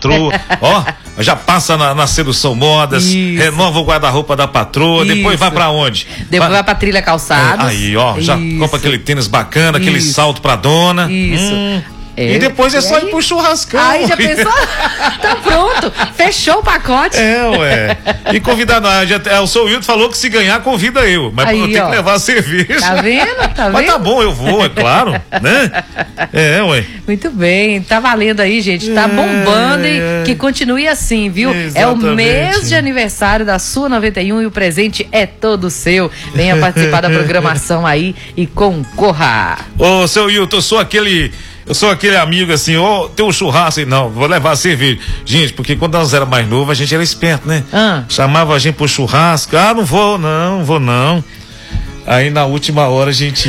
patroa. Ó, já passa na Sedução Modas, renova o guarda-roupa da patroa, depois vai pra onde? Depois vai pra Trilha Calçados. Aí, ó, já compra aquele tênis bacana, aquele salto pra dona. Isso. E depois é só ir pro churrascão. Aí já pensou? Tá pronto. Fechou o pacote. Ué. E convidar, o seu Wilton falou que se ganhar, convida eu. Mas aí, eu tenho que levar a cerveja. Tá vendo? Mas tá bom, eu vou, é claro. Né? Ué. Muito bem, tá valendo aí, gente. Tá bombando e que continue assim, viu? Exatamente. É o mês de aniversário da sua 91 e o presente é todo seu. Venha participar da programação aí e concorra. Ô, seu Wilton, eu sou aquele amigo assim, tem um churrasco aí, não, vou levar a cerveja. Gente, porque quando nós era mais novo, a gente era esperto, né? Chamava a gente pro churrasco, não vou não. Aí na última hora a gente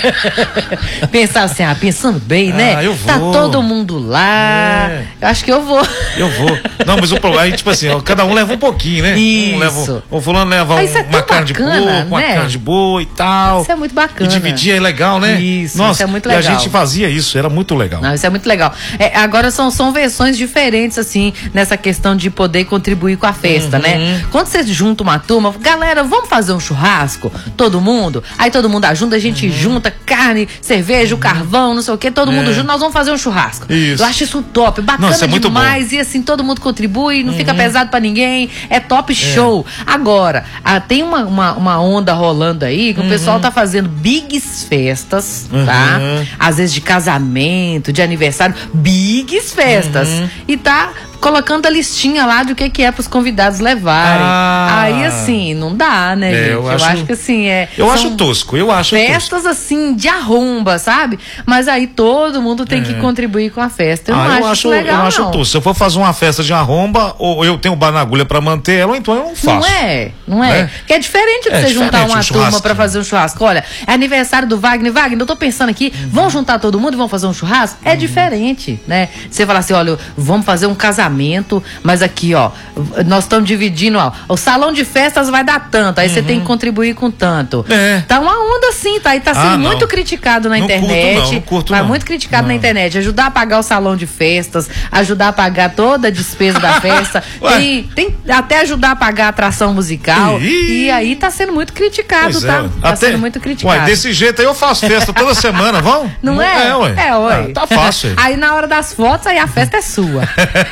pensava assim, pensando bem, né? Eu vou. Tá todo mundo lá. Eu acho que eu vou. Eu vou. Não, mas o problema é tipo assim, cada um leva um pouquinho, né? Isso. O fulano leva uma carne de porco, uma carne de boi e tal. Isso é muito bacana. E dividir é legal, né? Isso, nossa, isso é muito legal. E a gente fazia isso, era muito legal. Não, isso é muito legal. Agora são versões diferentes, assim, nessa questão de poder contribuir com a festa, né? Quando você junta uma turma, galera, vamos fazer um churrasco? Todo mundo? Aí todo mundo ajuda, a gente junta carne, cerveja, o carvão, não sei o que, todo mundo junto, nós vamos fazer um churrasco. Isso. Eu acho isso top, bacana. Nossa, é muito demais. Bom. E assim, todo mundo contribui, não fica pesado pra ninguém, é top show. Agora, tem uma onda rolando aí que o pessoal tá fazendo bigs festas, tá? Às vezes de casamento, de aniversário, bigs festas. E tá colocando a listinha lá do que é pros convidados levarem. Aí assim, não dá, né, gente? Eu acho que assim, eu acho tosco, festas assim, de arromba, sabe? Mas aí todo mundo tem que contribuir com a festa. Eu não acho legal, eu acho tosco. Se eu for fazer uma festa de arromba, ou eu tenho bala na agulha pra manter ela, ou então eu não faço. Não é? Porque é diferente de você juntar uma turma pra fazer um churrasco. Olha, é aniversário do Wagner, eu tô pensando aqui, vamos juntar todo mundo e vamos fazer um churrasco? É diferente, né? Você falar assim, olha, vamos fazer um casamento, mas aqui, ó, nós estamos dividindo, ó, o salão de festas vai dar tanto, aí você tem que contribuir com tanto. Tá uma onda assim, tá? E tá sendo muito criticado na internet. Não curto, mas muito criticado na internet. Ajudar a pagar o salão de festas, ajudar a pagar toda a despesa da festa, tem até ajudar a pagar a atração musical. E aí tá sendo muito criticado, tá? Tá sendo muito criticado. Ué, desse jeito aí eu faço festa toda semana, vamos? Não é? Ué. Tá fácil. Aí na hora das fotos, aí a festa é sua.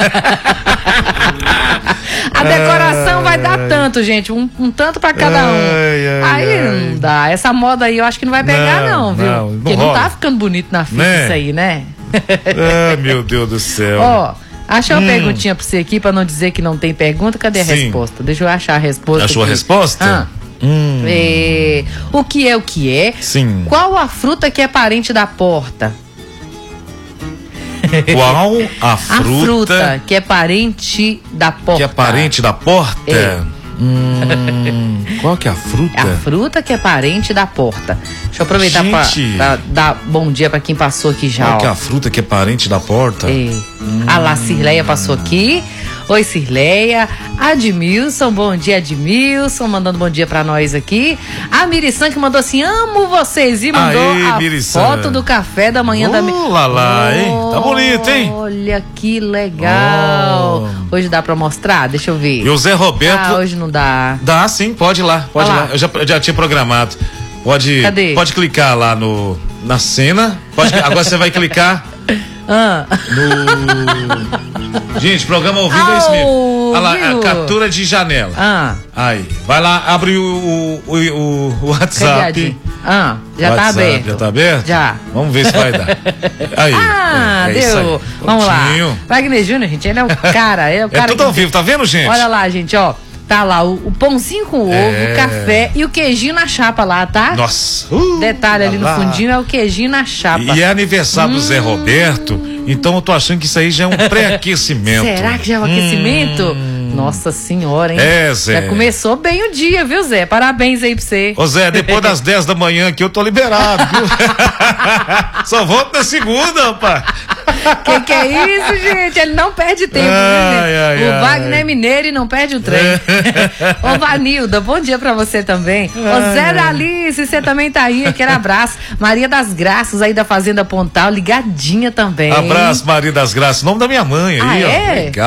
A decoração vai dar tanto, gente, um tanto pra cada um. Aí não dá. Essa moda aí eu acho que não vai pegar, não, viu? Porque não tá ficando bonito na fita isso aí, né? Meu Deus do céu. Ó, achei uma perguntinha pra você aqui, pra não dizer que não tem pergunta. Cadê a resposta? Deixa eu achar a resposta. Achou aqui. A resposta? O que é o que é? Sim. Qual a fruta que é parente da porta? Qual a fruta que é parente da porta? Que é parente da porta? Qual que é a fruta? É a fruta que é parente da porta. Deixa eu aproveitar pra dar bom dia pra quem passou aqui já. Qual que é a fruta que é parente da porta? A lá, Cirleia passou aqui. Oi, Cirleia. Admilson, bom dia, Admilson, mandando bom dia pra nós aqui. A Mirisan que mandou assim, amo vocês, e mandou foto do café da manhã da lá, hein? Tá bonito, hein? Olha que legal. Hoje dá pra mostrar? Deixa eu ver. E o Zé Roberto... hoje não dá. Dá sim, pode ir lá, pode ir lá. Eu já tinha programado. Cadê? Pode clicar lá na cena. Agora você vai clicar... Gente, programa ao vivo é isso mesmo. Olha lá, a captura de janela. Aí, vai lá, abre o WhatsApp. Já tá aberto. Já tá aberto? Já. Vamos ver se vai dar. Aí. Deu. Vamos lá. Wagner Júnior, gente, ele é o cara. É tudo ao vivo, tá vendo, gente? Olha lá, gente, ó. Tá lá o pãozinho com ovo, o café e o queijinho na chapa lá, tá? Nossa! Detalhe ali no fundinho é o queijinho na chapa. E é aniversário do Zé Roberto, então eu tô achando que isso aí já é um pré-aquecimento. Será que já é um aquecimento? Nossa senhora, hein? Zé. Já começou bem o dia, viu, Zé? Parabéns aí pra você. Ô, Zé, depois das 10 da manhã aqui eu tô liberado, viu? Só volto na segunda, rapaz. Que é isso, gente? Ele não perde tempo, viu, gente? O Wagner é mineiro e não perde o trem. Ô, Vanilda, bom dia pra você também. Ô, Zé Alice, você também tá aí, aquele abraço. Maria das Graças aí da Fazenda Pontal, ligadinha também. Abraço, Maria das Graças, nome da minha mãe aí, ó. É? Legal.